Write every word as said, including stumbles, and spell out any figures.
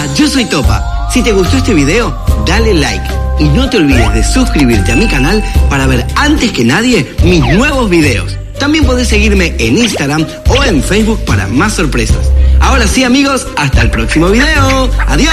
yo soy Topa. Si te gustó este video, dale like. Y no te olvides de suscribirte a mi canal para ver antes que nadie mis nuevos videos. También podés seguirme en Instagram o en Facebook para más sorpresas. Ahora sí, amigos, hasta el próximo video. Adiós.